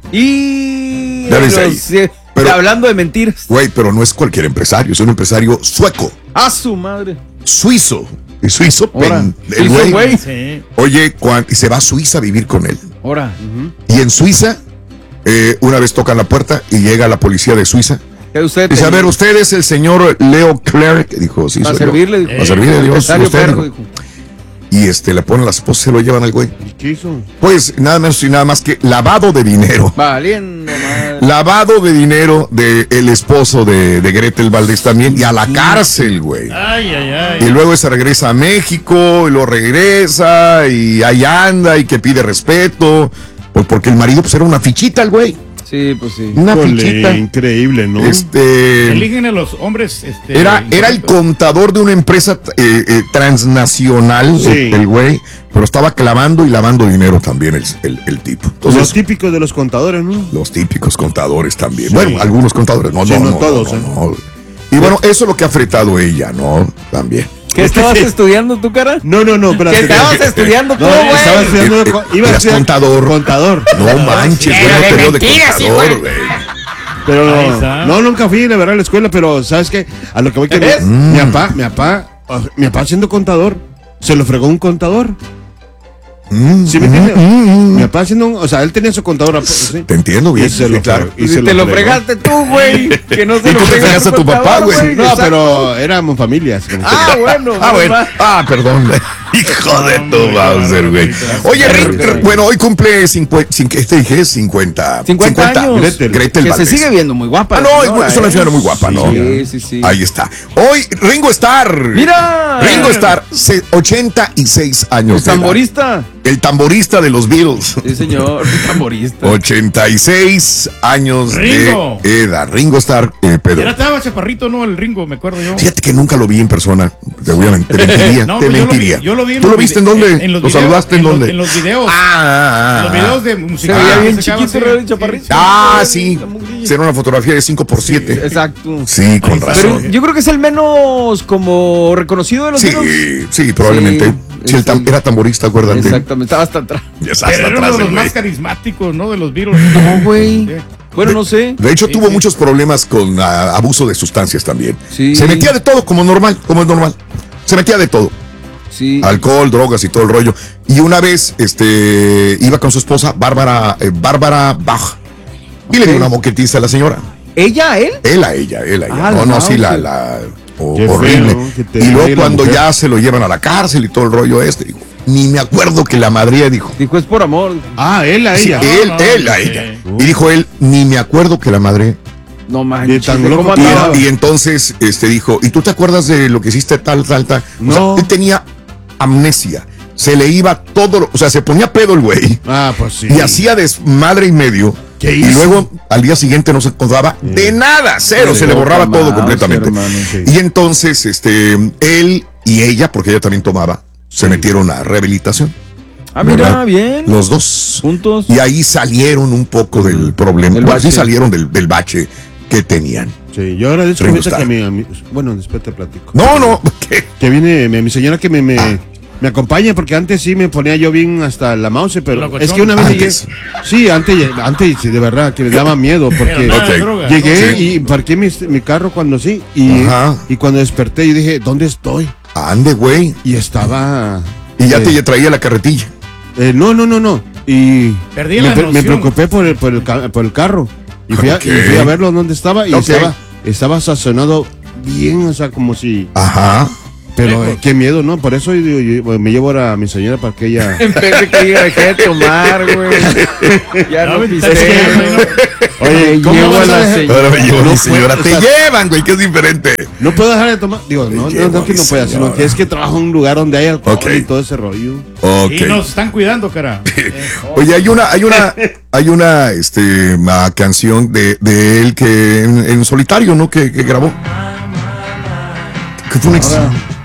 Speaker 2: Y.
Speaker 1: Ya ves
Speaker 2: los-
Speaker 1: ahí.
Speaker 2: sí,
Speaker 1: Pero-
Speaker 2: hablando de mentiras.
Speaker 1: Güey, pero no es cualquier empresario, es un empresario sueco,
Speaker 2: A su madre.
Speaker 1: suizo. Y suizo,
Speaker 2: Ahora,
Speaker 1: pen- el
Speaker 2: suizo,
Speaker 1: güey.
Speaker 2: güey.
Speaker 5: Sí.
Speaker 1: Oye, cuan- y se va a Suiza a vivir con él.
Speaker 2: Ahora.
Speaker 1: Y en Suiza, eh, una vez tocan la puerta y llega la policía de Suiza.
Speaker 2: ¿Qué usted?
Speaker 1: Dice, a ver, usted es el señor Leo Clerc. Dijo, sí,
Speaker 2: Para
Speaker 1: soy yo.
Speaker 2: servirle. dijo.
Speaker 1: Para servirle a Dios.
Speaker 2: Empresario
Speaker 1: usted,
Speaker 2: perro,
Speaker 1: dijo.
Speaker 2: dijo.
Speaker 1: Y este, le ponen las esposas, se lo llevan al güey.
Speaker 3: ¿Y qué hizo?
Speaker 1: Pues nada menos y nada más que lavado de dinero.
Speaker 2: Valiendo madre.
Speaker 1: Lavado de dinero del el esposo de, de Gretel Valdés también. Y a la cárcel, güey.
Speaker 5: Ay, ay,
Speaker 1: Y
Speaker 5: ay.
Speaker 1: luego se regresa a México, y lo regresa, y ahí anda, y que pide respeto. Pues porque el marido pues era una fichita, el güey.
Speaker 2: Sí, pues sí.
Speaker 1: Una
Speaker 3: Híjole,
Speaker 1: fichita.
Speaker 3: increíble, ¿no?
Speaker 1: Este.
Speaker 5: Eligen a los hombres. Este,
Speaker 1: Era, era el contador de una empresa eh, eh, transnacional,
Speaker 3: Sí.
Speaker 1: el, el güey, pero estaba clavando y lavando dinero también el, el, el tipo. Entonces,
Speaker 3: Los típicos de los contadores, ¿no?
Speaker 1: los típicos contadores también.
Speaker 3: Sí.
Speaker 1: Bueno, algunos contadores, no,
Speaker 3: Sí,
Speaker 1: no,
Speaker 3: no
Speaker 1: no,
Speaker 3: todos,
Speaker 1: no,
Speaker 3: ¿eh?
Speaker 1: no. Y bueno, eso es lo que ha fretado ella, ¿no? También.
Speaker 2: ¿Qué estabas estudiando tu cara?
Speaker 3: No, no, no, espérate.
Speaker 2: ¿Qué estabas estudiando tú,
Speaker 3: No,
Speaker 2: güey?
Speaker 3: estaba estudiando.
Speaker 1: Eh, eh,
Speaker 3: iba a
Speaker 1: eras
Speaker 3: estudiar
Speaker 1: contador.
Speaker 3: Contador.
Speaker 1: No manches, güey, no te veo de contador, güey.
Speaker 3: Pero
Speaker 5: Ahí
Speaker 3: no,
Speaker 5: está.
Speaker 3: no, nunca fui, la verdad, a la escuela, pero ¿sabes qué? A lo que voy que mi,
Speaker 2: ¿Ves?
Speaker 3: mi papá, mi papá, mi papá siendo contador, se lo fregó un contador.
Speaker 1: Mm,
Speaker 3: ¿Sí me
Speaker 1: mm,
Speaker 3: entiendes?
Speaker 1: mm, mm.
Speaker 3: Mi papá haciendo un, o sea, él tenía su contador. ¿sí?
Speaker 1: Te entiendo bien,
Speaker 3: Y se
Speaker 1: sí,
Speaker 3: lo
Speaker 1: claro.
Speaker 3: fregó.
Speaker 2: Y
Speaker 3: se
Speaker 2: te lo
Speaker 3: fregó.
Speaker 2: fregaste tú, güey. Que no se
Speaker 1: Y
Speaker 2: lo
Speaker 1: tú te
Speaker 2: fregaste
Speaker 1: fregaste a tu papá, güey.
Speaker 3: No,
Speaker 2: Exacto.
Speaker 3: pero éramos familias. como
Speaker 2: Ah,
Speaker 3: que-
Speaker 2: bueno.
Speaker 1: Ah, bueno.
Speaker 2: va.
Speaker 1: Ah, perdón. güey. Hijo de tu Bowser, güey. Oye, Rick, bueno, hoy cumple cincuenta, ¿qué te dije? cincuenta.
Speaker 2: cincuenta años.
Speaker 1: Gretel, Gretel
Speaker 2: Que se
Speaker 1: Valdés.
Speaker 2: sigue viendo muy guapa.
Speaker 1: Ah,
Speaker 2: la
Speaker 1: no,
Speaker 2: señora,
Speaker 1: es una
Speaker 2: ¿eh?
Speaker 1: señora muy guapa, ¿no?
Speaker 2: Sí, sí, sí.
Speaker 1: Ahí está. Hoy, Ringo Starr.
Speaker 2: ¡Mira!
Speaker 1: Ringo Starr, se- ochenta y seis años.
Speaker 2: El
Speaker 1: de edad.
Speaker 2: tamborista.
Speaker 1: El tamborista de los Beatles.
Speaker 2: Sí, señor. El tamborista.
Speaker 1: ochenta y seis años
Speaker 5: Ringo.
Speaker 1: de edad. Ringo Starr, eh, Pedro.
Speaker 5: Era estaba chaparrito, ¿no? El Ringo, me acuerdo yo.
Speaker 1: Fíjate que nunca lo vi en persona. Te, voy a men- te mentiría.
Speaker 5: No,
Speaker 1: te
Speaker 5: pues yo lo vi-
Speaker 1: mentiría.
Speaker 5: yo lo vi en
Speaker 1: ¿Tú
Speaker 5: los
Speaker 1: lo viste en
Speaker 5: vide-
Speaker 1: dónde?
Speaker 5: en- en los
Speaker 1: ¿Lo
Speaker 5: videos,
Speaker 1: saludaste en
Speaker 5: en los-
Speaker 1: dónde?
Speaker 5: en los videos.
Speaker 1: Ah, ah, ah,
Speaker 5: Los videos de música.
Speaker 2: Se veía bien
Speaker 5: que sacaban,
Speaker 2: chiquito,
Speaker 5: sí,
Speaker 2: era el
Speaker 5: sí.
Speaker 2: chaparrito.
Speaker 1: Ah, sí. Será una fotografía de cinco por siete.
Speaker 2: Exacto.
Speaker 1: Sí, con
Speaker 5: Ahí está.
Speaker 2: Pero
Speaker 1: razón.
Speaker 2: yo creo que es el menos como reconocido de los
Speaker 1: Sí,
Speaker 2: Beatles.
Speaker 1: sí, probablemente.
Speaker 2: Sí,
Speaker 1: Sí, el tam-
Speaker 2: sí.
Speaker 1: era tamborista, acuérdate.
Speaker 2: Exactamente. Estaba hasta atrás.
Speaker 1: Ya está
Speaker 5: Pero
Speaker 1: hasta
Speaker 5: era uno
Speaker 1: atrás,
Speaker 5: de los
Speaker 1: el
Speaker 5: más
Speaker 1: güey.
Speaker 5: carismáticos, ¿no? De los Beatles.
Speaker 2: No, güey.
Speaker 5: Sí.
Speaker 2: Bueno, no sé.
Speaker 1: De hecho,
Speaker 5: Sí,
Speaker 1: tuvo
Speaker 5: sí.
Speaker 1: muchos problemas con ah, abuso de sustancias también.
Speaker 2: Sí.
Speaker 1: Se metía de todo, como normal, como es normal. Se metía de todo.
Speaker 2: Sí.
Speaker 1: Alcohol, drogas y todo el rollo. Y una vez, este, iba con su esposa, Bárbara, eh, Bárbara Bach. Y le dio
Speaker 2: Ok.
Speaker 1: una moquetiza a la señora.
Speaker 2: ¿Ella, él?
Speaker 1: Él a ella, él a ella.
Speaker 2: Ah,
Speaker 1: no,
Speaker 2: la
Speaker 1: no, sí, la,
Speaker 2: Mauser.
Speaker 1: la o-
Speaker 3: Qué feo,
Speaker 1: horrible.
Speaker 3: ¿no? Que te
Speaker 1: Y luego
Speaker 3: pegue la
Speaker 1: cuando
Speaker 3: mujer.
Speaker 1: ya se lo llevan a la cárcel y todo el rollo este, digo, ni me acuerdo que la madría dijo.
Speaker 2: Dijo, es por amor.
Speaker 3: Ah, él a
Speaker 1: Sí,
Speaker 3: ella.
Speaker 1: él,
Speaker 5: no,
Speaker 1: él a
Speaker 5: sí.
Speaker 1: ella. Y dijo él, ni me acuerdo que la madre.
Speaker 2: No manches.
Speaker 3: tan
Speaker 2: ¿de
Speaker 3: loco
Speaker 2: ¿Cómo
Speaker 3: que
Speaker 2: andaba?
Speaker 1: Y, y entonces este dijo, ¿y tú te acuerdas de lo que hiciste tal, tal, tal? O
Speaker 3: No.
Speaker 1: sea, él tenía amnesia. Se le iba todo, lo- o sea, se ponía pedo el güey.
Speaker 3: Ah, pues sí.
Speaker 1: Y hacía desmadre y medio.
Speaker 3: ¿Qué
Speaker 1: y
Speaker 3: hizo?
Speaker 1: luego al día siguiente no se encontraba de nada, cero, se le borraba
Speaker 2: Poca
Speaker 1: todo
Speaker 2: mouse,
Speaker 1: completamente.
Speaker 2: hermano, sí.
Speaker 1: Y entonces, este, él y ella, porque ella también tomaba, se metieron a rehabilitación.
Speaker 2: Ah, mira,
Speaker 1: ¿verdad?
Speaker 2: bien.
Speaker 1: Los dos.
Speaker 2: Juntos.
Speaker 1: Y ahí salieron un poco del problema.
Speaker 2: Del
Speaker 1: Bueno, sí
Speaker 2: bache.
Speaker 1: salieron del, del bache que tenían.
Speaker 3: Sí, yo agradezco
Speaker 1: Ringo
Speaker 3: ahorita que
Speaker 1: Starr.
Speaker 3: mi, a mi- bueno, después te platico.
Speaker 1: No, no, ¿qué?
Speaker 3: Que viene mi, mi señora que me, me,
Speaker 1: Ah.
Speaker 3: me acompaña, porque antes sí me ponía yo bien hasta la mouse, pero
Speaker 5: Locochón.
Speaker 3: es que una vez
Speaker 1: Antes.
Speaker 3: llegué. Sí, antes, antes sí, de verdad, que me daba miedo, porque
Speaker 5: Pero nada de
Speaker 1: Ok.
Speaker 5: droga,
Speaker 3: llegué
Speaker 1: Sí.
Speaker 3: y parqué mi, mi carro cuando sí, y,
Speaker 1: Ajá.
Speaker 3: y cuando desperté, yo dije, ¿dónde estoy?
Speaker 1: Ande, güey.
Speaker 3: Y estaba.
Speaker 1: Y ya
Speaker 3: eh,
Speaker 1: te traía la carretilla.
Speaker 3: eh, no, no, no, no. Y
Speaker 5: Perdí
Speaker 3: me,
Speaker 5: la
Speaker 3: pre- me
Speaker 5: noción.
Speaker 3: preocupé por el, por el, ca- por el carro. Y fui, a,
Speaker 1: Ok.
Speaker 3: y fui a verlo dónde estaba y
Speaker 1: Ok.
Speaker 3: estaba, estaba sazonado bien, o sea, como si.
Speaker 1: Ajá.
Speaker 3: Pero eh, qué miedo, ¿no? Por eso yo, yo- me llevo ahora a mi señora para que ella.
Speaker 2: En vez de que diga, dejé de tomar, güey. Ya
Speaker 5: No,
Speaker 2: no
Speaker 5: me
Speaker 2: pisé.
Speaker 5: estás quedando,
Speaker 3: Oye, ¿cómo
Speaker 2: Llevo
Speaker 3: vas
Speaker 2: a
Speaker 3: a
Speaker 2: la
Speaker 3: dejar-
Speaker 2: señora.
Speaker 1: Ahora me llevo
Speaker 3: No
Speaker 1: mi señora.
Speaker 3: puede,
Speaker 1: Te
Speaker 3: o sea,
Speaker 1: llevan, güey, que es diferente.
Speaker 3: No puedo dejar de tomar. Digo, no, no,
Speaker 1: llevo
Speaker 3: no que
Speaker 1: mi
Speaker 3: no pueda, sino
Speaker 1: señora.
Speaker 3: que es que trabajo en un lugar donde hay alcohol
Speaker 1: Ok.
Speaker 3: y todo ese rollo.
Speaker 1: Ok.
Speaker 5: Y nos están cuidando, cara.
Speaker 1: Oye, hay una, hay una, hay una, este, ma- canción de, de él que en, en solitario, ¿no? Que, que grabó. Que fue un éxito.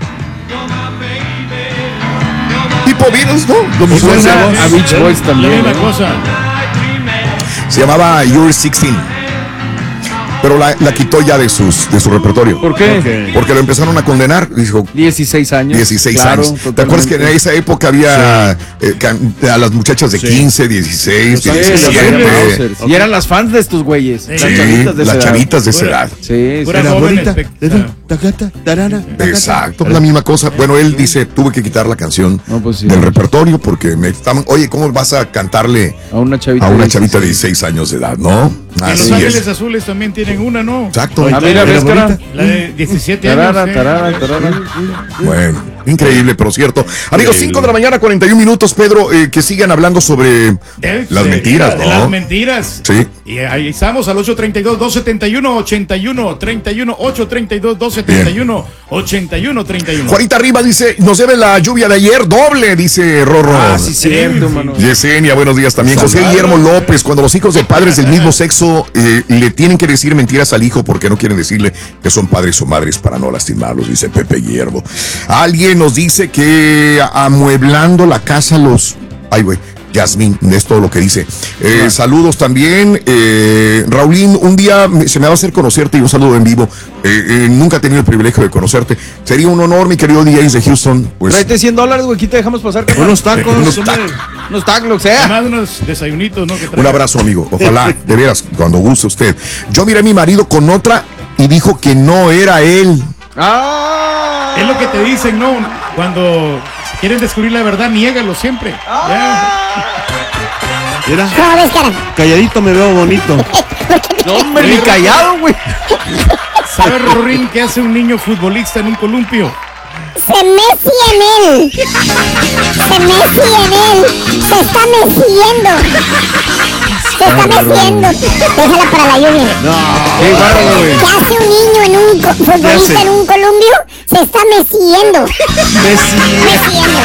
Speaker 1: Tipo Beatles, ¿no? Lo mismo.
Speaker 2: Suena a Beach Boys
Speaker 5: La
Speaker 2: también.
Speaker 5: misma
Speaker 2: ¿no?
Speaker 5: cosa.
Speaker 1: Se llamaba You're dieciséis. Pero la, la quitó ya de sus, de su repertorio.
Speaker 2: ¿Por qué?
Speaker 3: Ok.
Speaker 1: Porque lo empezaron a condenar. Dijo,
Speaker 2: dieciséis años.
Speaker 1: dieciséis
Speaker 2: Claro,
Speaker 1: años. ¿Te
Speaker 2: totalmente.
Speaker 1: acuerdas que en esa época había eh, can- a las muchachas de
Speaker 3: Sí.
Speaker 1: quince, dieciséis,
Speaker 2: Sí, los
Speaker 1: diecisiete?
Speaker 2: Mausers. Y eran las fans de estos güeyes.
Speaker 5: Sí,
Speaker 2: Las
Speaker 1: Sí,
Speaker 2: chavitas de esa
Speaker 1: las
Speaker 2: edad.
Speaker 1: chavitas de esa
Speaker 5: Pura-
Speaker 1: edad.
Speaker 2: Sí, sí.
Speaker 5: Pura
Speaker 3: Era
Speaker 5: joven
Speaker 3: bonita.
Speaker 5: espectacular.
Speaker 3: Tacata, tarara, tacata.
Speaker 1: Exacto, la misma cosa. Bueno, él dice, tuve que quitar la canción
Speaker 2: No, pues sí.
Speaker 1: del repertorio porque me estaban, oye, ¿cómo vas a cantarle
Speaker 2: A una chavita.
Speaker 1: a una
Speaker 2: de
Speaker 1: chavita de
Speaker 2: dieciséis.
Speaker 1: dieciséis años de edad, no?
Speaker 5: En Los
Speaker 1: Así
Speaker 5: Ángeles
Speaker 1: es.
Speaker 5: Azules también tienen una, ¿no?
Speaker 1: Exacto.
Speaker 2: A ver, a
Speaker 3: Era
Speaker 2: ver, cara.
Speaker 3: bonita.
Speaker 5: La de diecisiete años.
Speaker 2: Tarara,
Speaker 5: eh.
Speaker 2: tarara, tarara.
Speaker 1: Bueno, Increíble, pero cierto. Amigos, cinco de la mañana, cuarenta y un minutos, Pedro, eh, que sigan hablando sobre
Speaker 5: Eh,
Speaker 1: las
Speaker 5: sí,
Speaker 1: mentiras,
Speaker 5: de
Speaker 1: ¿no?
Speaker 5: Las mentiras.
Speaker 1: Sí.
Speaker 5: Y ahí estamos al ocho treinta y dos, dos setenta y uno, ochenta y uno, treinta y uno, ocho treinta y dos, dos setenta y uno, ochenta y uno, treinta y uno.
Speaker 1: Juanita Rivas dice, nos debe la lluvia de ayer doble, dice Rorro.
Speaker 2: Ah, sí, cierto,
Speaker 5: sí.
Speaker 2: mano.
Speaker 1: Yesenia, buenos días también. José Guillermo López, cuando los hijos de padres del mismo sexo eh, le tienen que decir mentiras al hijo porque no quieren decirle que son padres o madres para no lastimarlos, dice Pepe Guillermo. Alguien nos dice que amueblando la casa los... Ay, güey. Yasmín, es todo lo que dice. Eh, ah. Saludos también. Eh, Raulín, un día me, se me va a hacer conocerte y un saludo en vivo. Eh, eh, nunca he tenido el privilegio de conocerte. Sería un honor, mi querido D J de Houston. Pues,
Speaker 2: tráete cien dólares, güey, aquí te dejamos pasar.
Speaker 3: Unos tacos,
Speaker 1: eh, unos,
Speaker 3: hombre.
Speaker 1: tacos.
Speaker 2: Unos tacos, lo que sea.
Speaker 5: Además, unos desayunitos, ¿no? Que
Speaker 1: Un abrazo, amigo. Ojalá, de veras, cuando guste usted. Yo miré a mi marido con otra y dijo que no era él.
Speaker 2: Ah.
Speaker 5: Es lo que te dicen, ¿no? Cuando quieren descubrir la verdad, niégalo siempre.
Speaker 2: Ah.
Speaker 3: Mira,
Speaker 4: ¿Cómo ves, cara?
Speaker 3: calladito me veo bonito.
Speaker 2: No, hombre, ni callado, güey.
Speaker 5: ¿Sabes, Rorín, qué hace un niño futbolista en un columpio?
Speaker 4: Se mece en él. Se mece en él. Se está meciendo. Se está meciendo. Déjala para la lluvia.
Speaker 2: Qué bárbaro, güey.
Speaker 4: ¿Qué hace un niño en un co- futbolista en un columpio? Se está meciendo. Meciendo.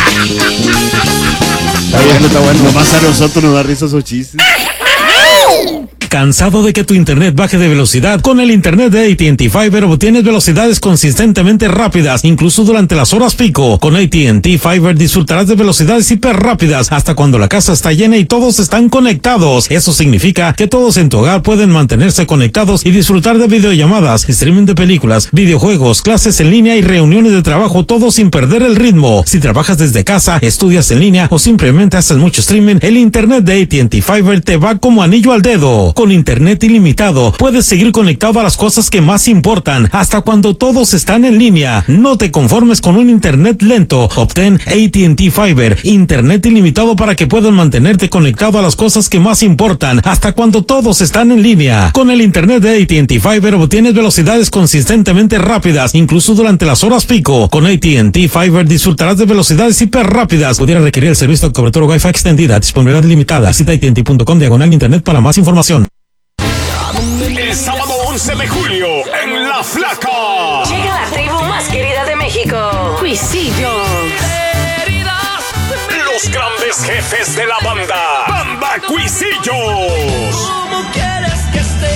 Speaker 3: Está bueno, está bueno. Nomás a nosotros nos da risa esos chistes.
Speaker 6: ¿Cansado de que tu internet baje de velocidad? Con el internet de A T and T Fiber obtienes velocidades consistentemente rápidas, incluso durante las horas pico. Con A T and T Fiber disfrutarás de velocidades hiper rápidas hasta cuando la casa está llena y todos están conectados. Eso significa que todos en tu hogar pueden mantenerse conectados y disfrutar de videollamadas, streaming de películas, videojuegos, clases en línea y reuniones de trabajo, todo sin perder el ritmo. Si trabajas desde casa, estudias en línea o simplemente haces mucho streaming, el internet de A T and T Fiber te va como anillo al dedo. Con internet ilimitado, puedes seguir conectado a las cosas que más importan, hasta cuando todos están en línea. No te conformes con un internet lento. Obtén A T and T Fiber, internet ilimitado para que puedas mantenerte conectado a las cosas que más importan, hasta cuando todos están en línea. Con el internet de A T and T Fiber obtienes velocidades consistentemente rápidas, incluso durante las horas pico. Con A T and T Fiber disfrutarás de velocidades hiper rápidas. Pudiera requerir el servicio de cobertura Wi-Fi extendida, disponibilidad limitada. Visita A T and T punto com diagonal internet para más información.
Speaker 7: El sábado once de julio, en La Flaca.
Speaker 8: Llega la tribu más querida de México, Cuisillos.
Speaker 7: Los grandes jefes de la banda, Banda Cuisillos.
Speaker 9: ¿Cómo quieres que esté?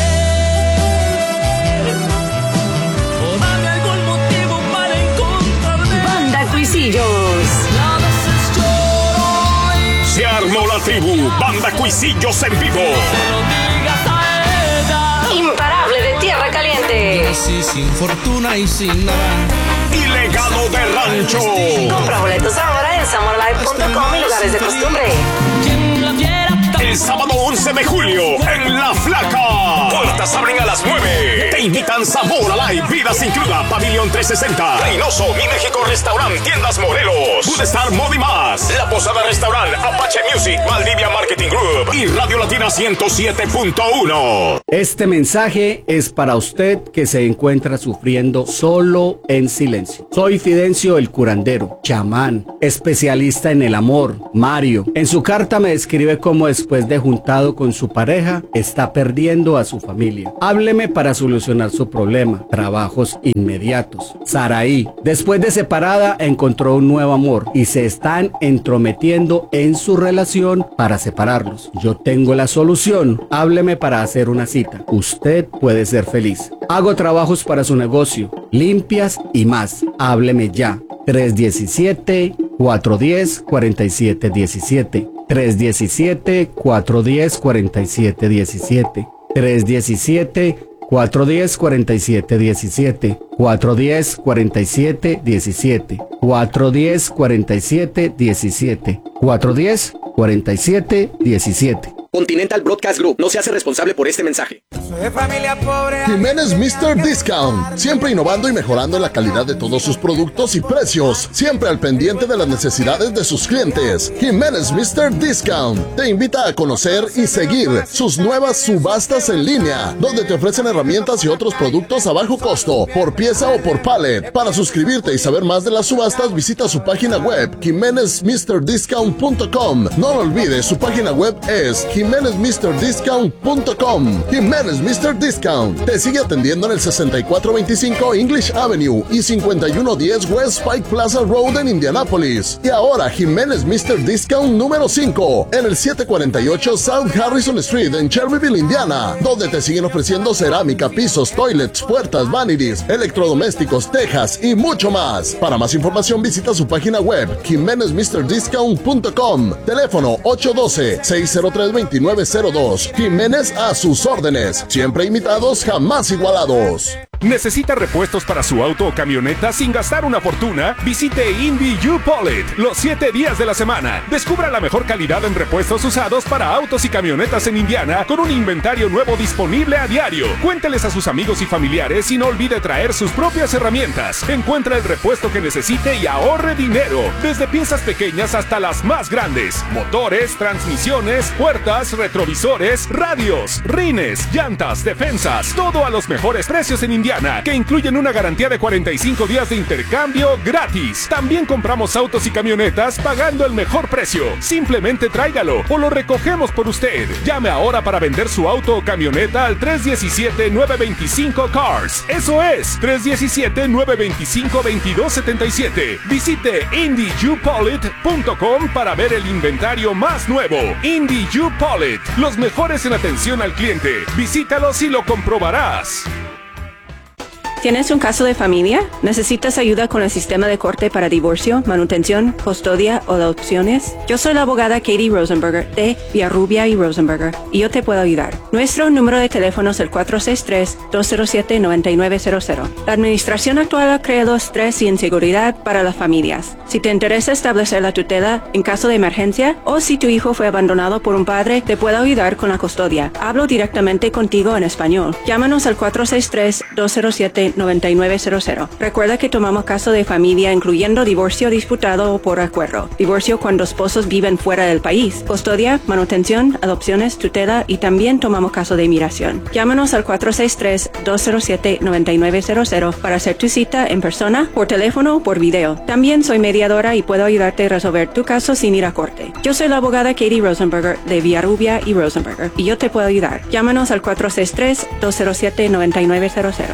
Speaker 9: O dame algún motivo para encontrarme.
Speaker 8: Banda Cuisillos.
Speaker 9: A veces lloro y
Speaker 7: Se armó la tribu, Banda Cuisillos en vivo.
Speaker 9: no digas a ella.
Speaker 8: Imparable de Tierra Caliente.
Speaker 9: Así sin fortuna y sin nada.
Speaker 7: Y legado de rancho.
Speaker 8: Compra boletos ahora en zamora live punto com y lugares de costumbre.
Speaker 9: Quien la viera tan
Speaker 7: El sábado once de julio, en La Flaca. Puertas abren a las nueve. Te invitan Zamora Live, Vidas Includa, Pabellón trescientos sesenta. Reynoso, Mi México Restaurant, Tiendas Morelos. Foodestar Movi Más. La Posada Restaurant, Apache Music, Maldivia Marketing Group. Y Radio Latina ciento siete punto uno.
Speaker 10: Este mensaje es para usted que se encuentra sufriendo solo en silencio. Soy Fidencio el curandero, chamán, especialista en el amor, Mario. En su carta me describe cómo después de juntado con su pareja, está perdiendo a su familia. Hábleme para solucionar su problema. Trabajos inmediatos. Saraí, después de separada, encontró un nuevo amor y se están entrometiendo en su relación para separarlos. Yo tengo la solución. Hábleme para hacer una cita. Usted puede ser feliz. Hago trabajos para su negocio, limpias y más. Hábleme ya. tres uno siete, cuatro uno cero, cuatro siete uno siete. tres uno siete, cuatro uno cero, cuatro siete uno siete. tres uno siete, cuatro uno cero, cuatro siete uno siete. cuatro uno cero, cuatro siete uno siete. cuatro uno cero, cuatro siete uno siete. cuatro uno cero, cuarenta y siete diecisiete.
Speaker 11: Continental Broadcast Group no se hace responsable por este mensaje.
Speaker 12: Jiménez míster Discount, siempre innovando y mejorando la calidad de todos sus productos y precios, siempre al pendiente de las necesidades de sus clientes. Jiménez míster Discount te invita a conocer y seguir sus nuevas subastas en línea, donde te ofrecen herramientas y otros productos a bajo costo, por pieza o por pallet. Para suscribirte y saber más de las subastas, visita su página web jiménez mister discount punto com. No lo olvides, su página web es jiménez mister discount punto com. Jiménez míster Discount te sigue atendiendo en el sesenta y cuatro veinticinco English Avenue y cincuenta y uno diez West Pike Plaza Road en Indianapolis. Y ahora Jiménez míster Discount número cinco en el setecientos cuarenta y ocho South Harrison Street en Cherryville, Indiana, donde te siguen ofreciendo cerámica, pisos, toilets, puertas, vanities, electrodomésticos, tejas y mucho más. Para más información visita su página web jiménez mister discount punto com. Teléfono ocho uno dos, seis cero tres, dos nueve cero dos. Jiménez a sus órdenes. Siempre imitados, jamás igualados.
Speaker 7: ¿Necesita repuestos para su auto o camioneta sin gastar una fortuna? Visite Indy U-Polit los siete días de la semana. Descubra la mejor calidad en repuestos usados para autos y camionetas en Indiana con un inventario nuevo disponible a diario. Cuénteles a sus amigos y familiares y no olvide traer sus propias herramientas. Encuentra el repuesto que necesite y ahorre dinero. Desde piezas pequeñas hasta las más grandes. Motores, transmisiones, puertas, retrovisores, radios, rines, llantas, defensas. Todo a los mejores precios en Indiana, que incluyen una garantía de cuarenta y cinco días de intercambio gratis. También compramos autos y camionetas pagando el mejor precio. Simplemente tráigalo o lo recogemos por usted. Llame ahora para vender su auto o camioneta al tres uno siete, nueve dos cinco, CARS. Eso es, tres uno siete, nueve dos cinco, dos dos siete siete. Visite indy u polit punto com para ver el inventario más nuevo. Indy U-Polit, los mejores en atención al cliente. Visítalos y lo comprobarás.
Speaker 13: ¿Tienes un caso de familia? ¿Necesitas ayuda con el sistema de corte para divorcio, manutención, custodia o adopciones? Yo soy la abogada Katie Rosenberger de Villarrubia y Rosenberger y yo te puedo ayudar. Nuestro número de teléfono es el cuatro seis tres, dos cero siete, nueve nueve cero cero. La administración actual ha creado estrés y inseguridad para las familias. Si te interesa establecer la tutela en caso de emergencia o si tu hijo fue abandonado por un padre, te puedo ayudar con la custodia. Hablo directamente contigo en español. Llámanos al cuatro seis tres, dos cero siete, nueve nueve cero cero. Recuerda que tomamos caso de familia incluyendo divorcio disputado o por acuerdo, divorcio cuando esposos viven fuera del país, custodia, manutención, adopciones, tutela y también tomamos caso de inmigración. Llámanos al cuatro seis tres, dos cero siete, nueve nueve cero cero para hacer tu cita en persona, por teléfono o por video. También soy mediadora y puedo ayudarte a resolver tu caso sin ir a corte. Yo soy la abogada Katie Rosenberger de Villarrubia y Rosenberger y yo te puedo ayudar. Llámanos al cuatro seis tres, dos cero siete, nueve nueve cero cero.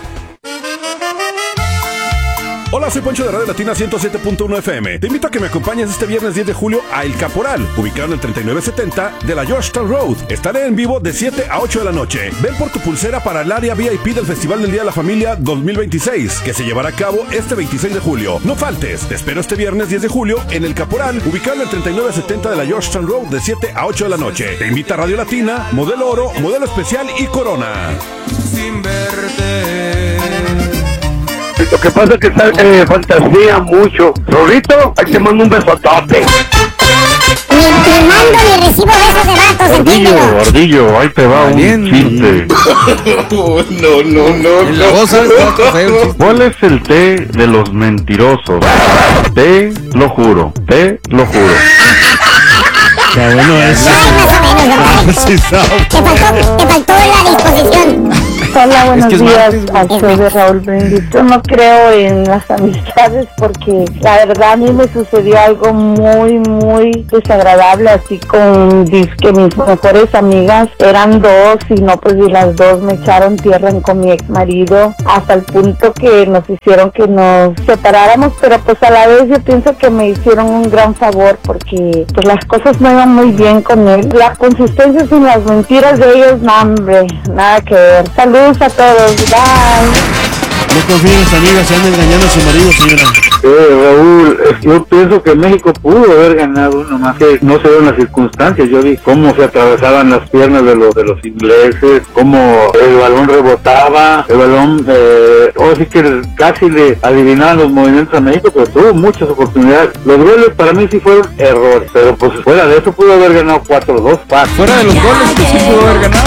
Speaker 7: Hola, soy Poncho de Radio Latina ciento siete punto uno F M. Te invito a que me acompañes este viernes diez de julio a El Caporal, ubicado en el treinta y nueve setenta de la Georgetown Road. Estaré en vivo de siete a ocho de la noche. Ven por tu pulsera para el área V I P del Festival del Día de la Familia dos mil veintiséis, que se llevará a cabo este veintiséis de julio. No faltes, te espero este viernes diez de julio en El Caporal, ubicado en el treinta y nueve setenta de la Georgetown Road de siete a ocho de la noche. Te invita Radio Latina, Modelo Oro, Modelo Especial y Corona.
Speaker 14: Sin verte.
Speaker 15: Lo que pasa es que está, eh, fantasía mucho. Rorrito, ahí te mando un besotote.
Speaker 4: Ni te mando ni recibo besos de vatos,
Speaker 15: Gordillo, gordillo, ahí te va un chiste.
Speaker 14: No, no, no,
Speaker 2: En la voz, ¿sabes?
Speaker 15: ¿Cuál es el té de los mentirosos? Te lo juro, te lo juro.
Speaker 3: Está bueno eso.
Speaker 4: Te faltó, te faltó la disposición.
Speaker 16: Hola, buenos
Speaker 2: es que es
Speaker 16: días.
Speaker 2: martes.
Speaker 16: Soy de Raúl Brindis. Yo no creo en las amistades porque la verdad a mí me sucedió algo muy, muy desagradable, así con que mis mejores amigas eran dos y no, pues y las dos me echaron tierra con mi ex marido hasta el punto que nos hicieron que nos separáramos, pero pues a la vez yo pienso que me hicieron un gran favor porque pues las cosas no iban muy bien con él. La consistencia sin las mentiras de ellos, no, hombre, nada que ver. Saludos a todos, bye.
Speaker 3: No confíen en sus amigas, se han engañado a su marido, señora.
Speaker 17: Eh, Raúl, yo pienso que México pudo haber ganado, nomás que no se dieron las circunstancias. Yo vi cómo se atravesaban las piernas de los de los ingleses, cómo el balón rebotaba, el balón, eh, o sí que casi le adivinaban los movimientos a México, pero tuvo muchas oportunidades. Los goles para mí sí fueron errores, pero pues fuera de eso pudo haber ganado cuatro dos fácil.
Speaker 2: Fuera de los goles que sí pudo haber ganado.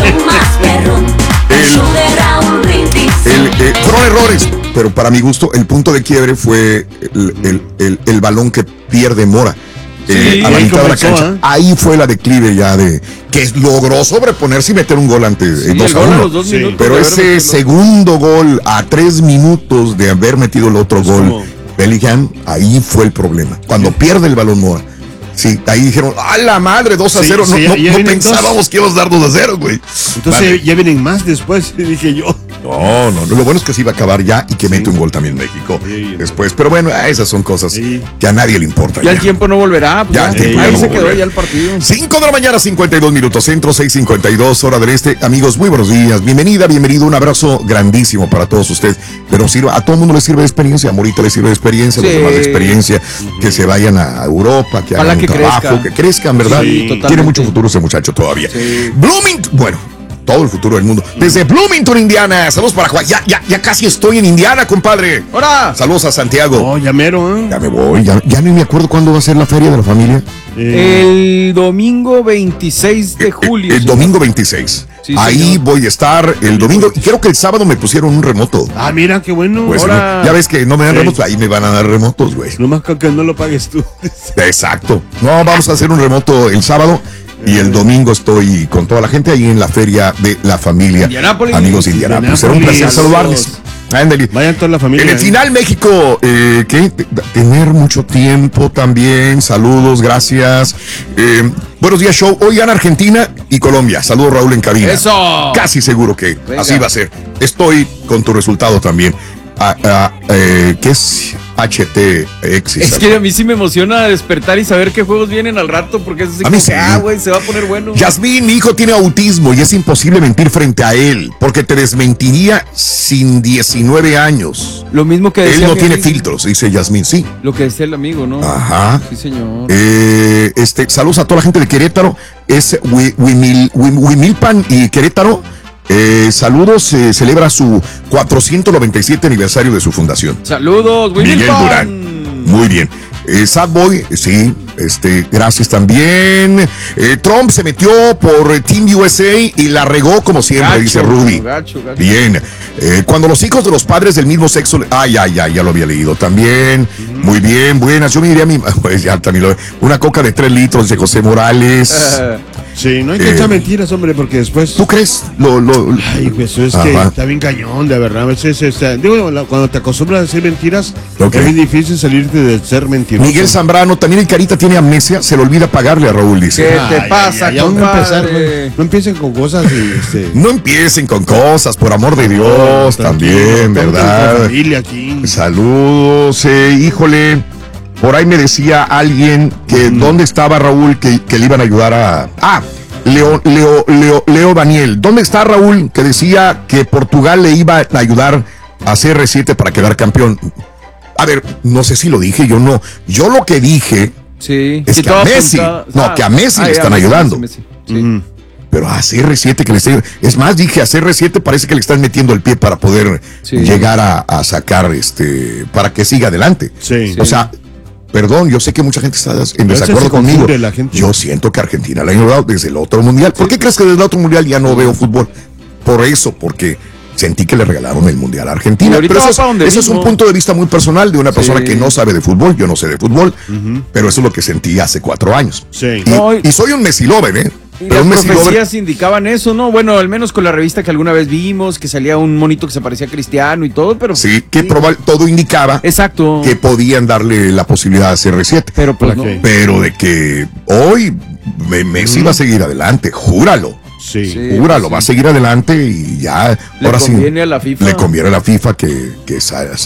Speaker 1: El, eh, fueron errores, pero para mi gusto el punto de quiebre fue el, el, el, el balón que pierde Mora. Eh,
Speaker 3: Sí,
Speaker 1: a la
Speaker 3: ahí
Speaker 1: mitad de la
Speaker 3: comenzó,
Speaker 1: cancha.
Speaker 3: ¿eh?
Speaker 1: Ahí fue la declive ya de que logró sobreponerse y meter un gol antes,
Speaker 2: Sí,
Speaker 1: eh, dos
Speaker 2: el
Speaker 1: a
Speaker 2: gol a
Speaker 1: uno.
Speaker 2: los dos
Speaker 1: Sí.
Speaker 2: minutos
Speaker 1: Pero
Speaker 2: de haber
Speaker 1: ese
Speaker 2: metido-
Speaker 1: segundo gol a tres minutos de haber metido el otro
Speaker 3: Es
Speaker 1: gol,
Speaker 3: como-
Speaker 1: Bellingham, ahí fue el problema. Cuando pierde el balón Mora. Sí, ahí dijeron, ¡a la madre! dos a
Speaker 3: Sí,
Speaker 1: cero. No,
Speaker 3: sí,
Speaker 1: no,
Speaker 3: ya
Speaker 1: no
Speaker 3: vienen
Speaker 1: pensábamos
Speaker 3: dos.
Speaker 1: que íbamos a dar dos a cero, güey.
Speaker 3: Entonces
Speaker 1: Vale.
Speaker 3: ya vienen más después, dije yo.
Speaker 1: No, no, no, lo bueno es que se iba a acabar ya y que mete un gol también México
Speaker 3: Sí,
Speaker 1: después. Pero bueno, esas son cosas
Speaker 3: Sí.
Speaker 1: que a nadie le importa.
Speaker 2: Ya el tiempo no volverá. Pues
Speaker 1: Ya
Speaker 2: ya,
Speaker 1: el tiempo ya
Speaker 2: ahí
Speaker 1: no
Speaker 2: se
Speaker 1: va a
Speaker 2: quedó
Speaker 1: volver.
Speaker 2: ya el partido.
Speaker 1: cinco de la mañana, cincuenta y dos minutos, centro, seis cincuenta y dos, hora del este. Amigos, muy buenos días. Bienvenida, bienvenido. Un abrazo grandísimo para todos ustedes. Pero sirva, a todo el mundo le sirve de experiencia. A Morita le sirve de experiencia, a los
Speaker 2: Sí.
Speaker 1: demás de experiencia. Que se vayan a Europa, que
Speaker 2: Ojalá
Speaker 1: hagan un
Speaker 2: que
Speaker 1: trabajo,
Speaker 2: crezca.
Speaker 1: que crezcan, ¿verdad?
Speaker 2: Sí,
Speaker 1: Tiene
Speaker 2: totalmente.
Speaker 1: mucho futuro ese muchacho todavía. Bloomington, bueno. Todo el futuro del mundo. Desde Bloomington, Indiana. Saludos para Juan. Ya, ya, ya casi estoy en Indiana, compadre.
Speaker 2: ¡Hora!
Speaker 1: Saludos a Santiago.
Speaker 3: Oh, ya mero, ¿eh?
Speaker 1: Ya me voy. Ya, ya ni me acuerdo cuándo va a ser la feria de la familia.
Speaker 2: El domingo veintiséis de julio.
Speaker 1: El
Speaker 2: señor.
Speaker 1: domingo veintiséis.
Speaker 2: Sí,
Speaker 1: Ahí
Speaker 2: señor.
Speaker 1: voy a estar el domingo. Y creo que el sábado me pusieron un remoto.
Speaker 3: Ah, mira, qué bueno.
Speaker 1: Pues
Speaker 2: ahora-
Speaker 1: no, ya ves que no me dan
Speaker 3: Sí.
Speaker 1: remotos. Ahí me van a dar remotos, güey.
Speaker 3: Nomás que no lo pagues tú.
Speaker 1: Exacto. No, vamos a hacer un remoto el sábado. Y el domingo estoy con toda la gente ahí en la feria de la familia.
Speaker 2: Indianápolis.
Speaker 1: Amigos de Indianápolis. Será un placer
Speaker 3: Indianápolis.
Speaker 1: saludarles. Ándale.
Speaker 3: Vayan toda la familia.
Speaker 1: En el
Speaker 3: ¿eh?
Speaker 1: final, México, eh, ¿qué? Tener mucho tiempo también. Saludos, gracias. Eh, buenos días, show. Hoy gana Argentina y Colombia. Saludos, Raúl, en cabina.
Speaker 2: ¡Eso!
Speaker 1: Casi seguro que
Speaker 2: Venga.
Speaker 1: así va a ser. Estoy con tu resultado también. Ah, ah, eh, ¿Qué es H T X?
Speaker 2: Es que a mí sí me emociona despertar y saber qué juegos vienen al rato, porque es así
Speaker 1: A mí
Speaker 2: como
Speaker 1: sí.
Speaker 2: que, ah, güey, se va a poner bueno.
Speaker 1: Yasmín, mi hijo tiene autismo y es imposible mentir frente a él, porque te desmentiría sin diecinueve años.
Speaker 2: Lo mismo que decía
Speaker 1: Él no
Speaker 2: mi
Speaker 1: tiene
Speaker 2: amigo.
Speaker 1: filtros, dice Yasmín, sí.
Speaker 2: Lo que decía el amigo, ¿no?
Speaker 1: Ajá.
Speaker 2: Sí, señor.
Speaker 1: Eh, este, saludos a toda la gente de Querétaro. Es Wi- Wimil- Wim- Wimilpan y Querétaro. Eh, saludos, se celebra su cuatrocientos noventa y siete aniversario de su fundación.
Speaker 2: Saludos,
Speaker 1: Miguel
Speaker 2: Wilpan.
Speaker 1: Durán. Muy bien. Eh, Sad Boy, sí, este, gracias también. Eh, Trump se metió por eh, Team U S A y la regó como siempre,
Speaker 2: Gacho,
Speaker 1: dice Rudy.
Speaker 2: gacho, gacho.
Speaker 1: Bien. Eh, cuando los hijos de los padres del mismo sexo. le- Ay, ay, ay, ya lo había leído también. Muy bien, buenas. Yo me diría a mi. Pues ya también lo. Una coca de tres litros de José Morales.
Speaker 3: Sí, no hay que
Speaker 1: Eh,
Speaker 3: echar mentiras, hombre, porque después.
Speaker 1: ¿Tú crees? Lo, lo,
Speaker 3: Ay, pues eso es que
Speaker 1: Ajá.
Speaker 3: está bien cañón, de verdad. A veces, este, digo, la- cuando te acostumbras a decir mentiras,
Speaker 1: Ok.
Speaker 3: es muy difícil salirte de ser mentiroso.
Speaker 1: Miguel Zambrano, también el Carita tiene amnesia, se le olvida pagarle a Raúl, dice.
Speaker 2: ¿Qué
Speaker 3: Ay,
Speaker 2: te
Speaker 3: ay,
Speaker 2: pasa,
Speaker 3: ay, ya van a
Speaker 2: compadre?
Speaker 3: empezar, no, no empiecen con cosas y, este,
Speaker 1: No empiecen con cosas, por amor de Dios,
Speaker 3: tranquilo,
Speaker 1: también,
Speaker 3: todo con
Speaker 1: ¿verdad?
Speaker 3: familia aquí.
Speaker 1: Saludos, eh, híjole. Por ahí me decía alguien que dónde estaba Raúl, que, que le iban a ayudar a. Ah, Leo, Leo, Leo, Leo Daniel. ¿Dónde está Raúl? Que decía que Portugal le iba a ayudar a C R siete para quedar campeón. A ver, no sé si lo dije, yo no. Yo lo que dije
Speaker 2: Sí.
Speaker 1: es
Speaker 2: Sí,
Speaker 1: que a
Speaker 2: todo
Speaker 1: Messi,
Speaker 2: apuntado.
Speaker 1: no,
Speaker 2: Ah,
Speaker 1: que a Messi
Speaker 2: ah,
Speaker 1: le
Speaker 2: ya,
Speaker 1: están
Speaker 2: Messi,
Speaker 1: ayudando.
Speaker 2: Messi, Messi. Sí.
Speaker 1: Pero a C R siete que le esté. Es más, dije a C R siete parece que le están metiendo el pie para poder
Speaker 2: Sí.
Speaker 1: llegar a, a sacar este. Para que siga adelante.
Speaker 3: Sí.
Speaker 1: O sea, perdón, yo sé que mucha gente está en
Speaker 3: veces
Speaker 1: desacuerdo
Speaker 3: se
Speaker 1: conmigo.
Speaker 3: confunde la gente.
Speaker 1: Yo siento que Argentina le ha ayudado desde el otro mundial. ¿Por qué crees que desde el otro mundial ya no veo fútbol? Por eso, porque sentí que le regalaron el mundial a
Speaker 2: Y
Speaker 1: Argentina.
Speaker 2: ahorita
Speaker 1: Pero
Speaker 2: va
Speaker 1: eso,
Speaker 2: para
Speaker 1: es,
Speaker 2: donde
Speaker 1: eso es un
Speaker 2: mismo.
Speaker 1: punto de vista muy personal de una persona
Speaker 2: Sí.
Speaker 1: que no sabe de fútbol. Yo no sé de fútbol, pero eso es lo que sentí hace cuatro años.
Speaker 3: Sí.
Speaker 1: Y,
Speaker 2: No, y-
Speaker 1: y soy un Messi lover, ¿eh?
Speaker 2: Y
Speaker 1: Pero
Speaker 2: las
Speaker 1: un Messi lover.
Speaker 2: profecías indicaban eso, ¿no? Bueno, al menos con la revista que alguna vez vimos, que salía un monito que se parecía a Cristiano y todo, pero...
Speaker 1: Sí, que probable, todo indicaba
Speaker 2: Exacto.
Speaker 1: que podían darle la posibilidad a C R siete.
Speaker 2: Pero pues no.
Speaker 3: Ok.
Speaker 1: Pero de que hoy me- Messi va a seguir adelante, júralo.
Speaker 3: Sí.
Speaker 2: Sí.
Speaker 1: Júralo, va a seguir adelante y ya.
Speaker 2: Le
Speaker 1: ahora sí.
Speaker 2: conviene a la FIFA.
Speaker 1: Le conviene a la FIFA que, que sa-